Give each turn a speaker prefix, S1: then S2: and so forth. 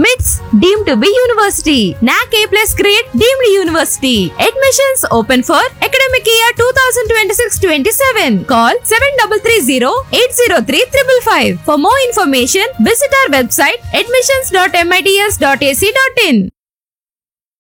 S1: MITS deemed to be university. NAC A+ grade deemed university. Admissions open for academic year 2026-27. Call 7330-803-555. For more information, visit our website admissions.mits.ac.in.